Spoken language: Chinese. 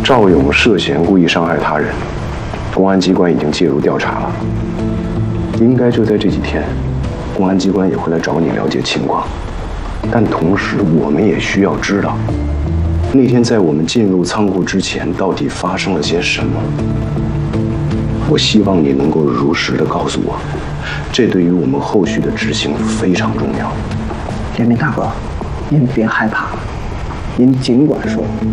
赵勇涉嫌故意伤害他人，公安机关已经介入调查了。应该就在这几天，公安机关也会来找你了解情况。但同时，我们也需要知道，那天在我们进入仓库之前，到底发生了些什么。我希望你能够如实的告诉我，这对于我们后续的执行非常重要。 连明大哥，您别害怕了，您尽管说。